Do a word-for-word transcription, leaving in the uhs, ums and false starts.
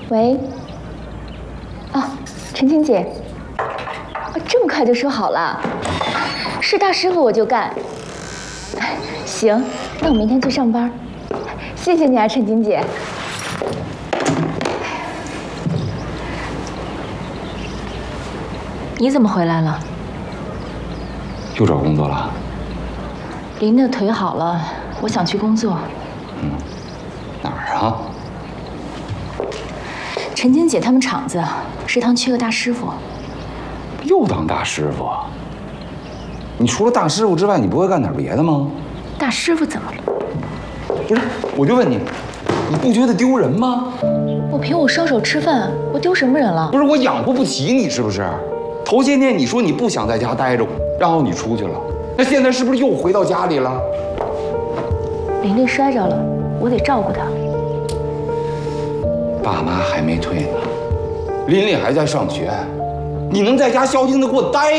喂。啊，陈青姐，啊，这么快就说好了？是大师傅我就干。行，那我明天去上班。谢谢你啊，陈青姐。你怎么回来了？ 又找工作了？ 林的腿好了，我想去工作。 嗯，哪儿啊？ 陈金姐他们厂子食堂缺个大师傅。 又当大师傅？你除了大师傅之外，你不会干点别的吗？ 大师傅怎么了？ 不是，我就问你，你不觉得丢人吗？ 我凭我双手吃饭，我丢什么人了？ 不是，我养活不起你，是不是？头些年你说你不想在家待着，然后你出去了，那现在是不是又回到家里了？ 琳琳摔着了，我得照顾她。 爸妈还没退呢，琳琳还在上学，你能在家消停的给我待